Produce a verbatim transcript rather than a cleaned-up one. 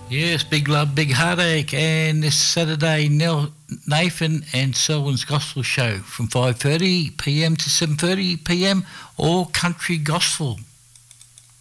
Yes, Big Love, Big Heartache, and this Saturday, Nel, Nathan and Selwyn's Gospel Show from five thirty p m to seven thirty p m, all country gospel.